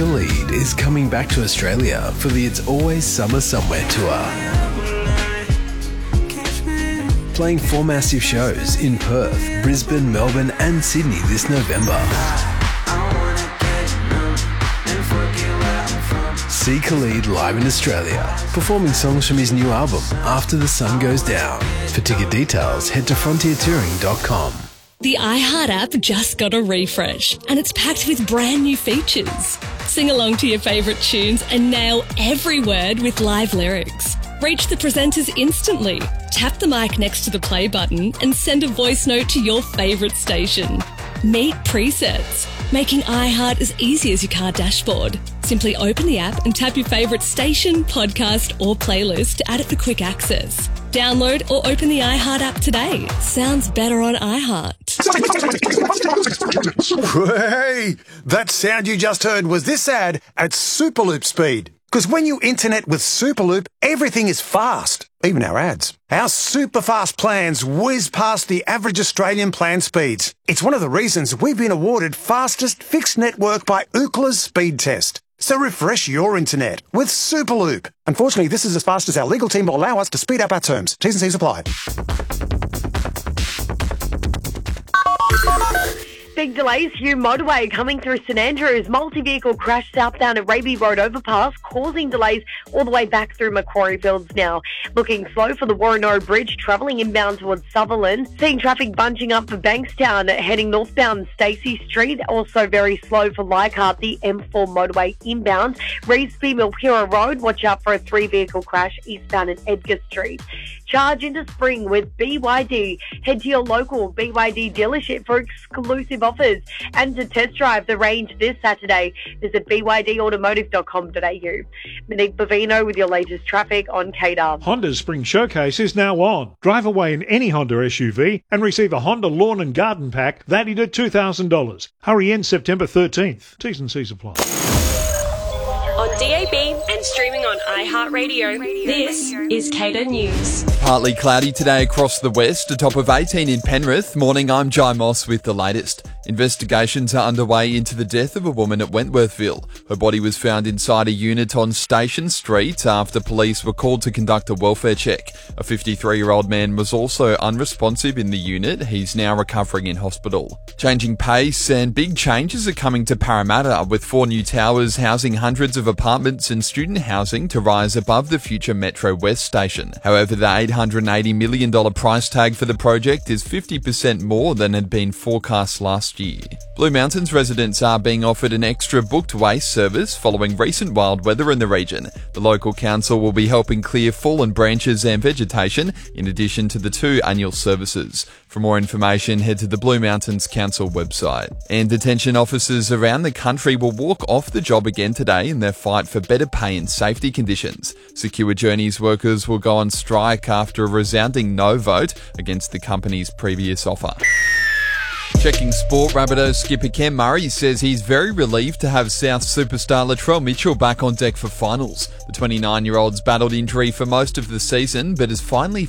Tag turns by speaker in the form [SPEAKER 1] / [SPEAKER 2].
[SPEAKER 1] Khalid is coming back to Australia for the It's Always Summer Somewhere tour. Playing 4 massive shows in Perth, Brisbane, Melbourne and Sydney this November. See Khalid live in Australia, performing songs from his new album, After the Sun Goes Down. For ticket details, head to frontiertouring.com.
[SPEAKER 2] The iHeart app just got a refresh and it's packed with brand new features. Sing along to your favourite tunes and nail every word with live lyrics. Reach the presenters instantly. Tap the mic next to the play button and send a voice note to your favourite station. Meet presets, making iHeart as easy as your car dashboard. Simply open the app and tap your favourite station, podcast or playlist to add it for quick access. Download or open the iHeart app today. Sounds better on iHeart.
[SPEAKER 3] Hey, that sound you just heard was this ad at Superloop speed. Because when you internet with Superloop, everything is fast, even our ads. Our super fast plans whiz past the average Australian plan speeds. It's one of the reasons we've been awarded fastest fixed network by Ookla's speed test. So refresh your internet with Superloop. Unfortunately, this is as fast as our legal team will allow us to speed up our terms. T's and C's apply.
[SPEAKER 4] Big delays, Hume motorway coming through St Andrews. Multi-vehicle crash southbound at Raby Road overpass, causing delays all the way back through Macquarie Fields now. Looking slow for the Warrenore Bridge, travelling inbound towards Sutherland. Seeing traffic bunching up for Bankstown, heading northbound Stacey Street. Also very slow for Leichhardt, the M4 motorway inbound. Reevesby Milpira Road, watch out for a 3-vehicle crash eastbound at Edgar Street. Charge into spring with BYD. Head to your local BYD dealership for exclusive offers and to test drive the range this Saturday. Visit bydautomotive.com.au. Monique Bovino with your latest traffic on KDAR.
[SPEAKER 5] Honda's Spring Showcase is now on. Drive away in any Honda SUV and receive a Honda Lawn and Garden Pack valued at $2,000. Hurry in September 13th. T's and C's apply.
[SPEAKER 6] On DAB and streaming on iHeartRadio, this is KDAR News.
[SPEAKER 7] Partly cloudy today across the west, a top of 18 in Penrith. Morning, I'm Jai Moss with the latest. Investigations are underway into the death of a woman at Wentworthville. Her body was found inside a unit on Station Street after police were called to conduct a welfare check. A 53-year-old man was also unresponsive in the unit. He's now recovering in hospital. Changing pace and big changes are coming to Parramatta, with 4 new towers housing hundreds of apartments and student housing to rise above the future Metro West station. However, the $880 million price tag for the project is 50% more than had been forecast last year. Blue Mountains residents are being offered an extra booked waste service following recent wild weather in the region. The local council will be helping clear fallen branches and vegetation, in addition to the 2 annual services. For more information, head to the Blue Mountains Council website. And detention officers around the country will walk off the job again today in their fight for better pay and safety conditions. Secure Journeys workers will go on strike after a resounding no vote against the company's previous offer. Checking sport, Rabbitohs skipper Cam Murray says he's very relieved to have South superstar Latrell Mitchell back on deck for finals. The 29-year-old's battled injury for most of the season, but has finally